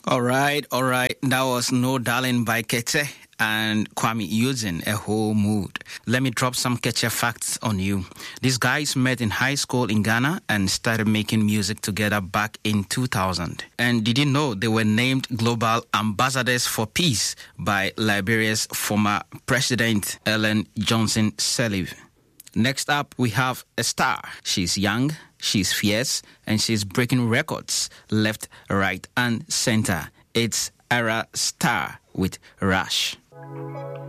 All right. That was No Darling by Kete and Kwame using A Whole Mood. Let me drop some Kete facts on you. These guys met in high school in Ghana and started making music together back in 2000. And did you know they were named Global Ambassadors for Peace by Liberia's former president, Ellen Johnson Sirleaf. Next up, we have a star. She's young, she's fierce, and she's breaking records left, right, and center. It's Ayra Starr with Rush.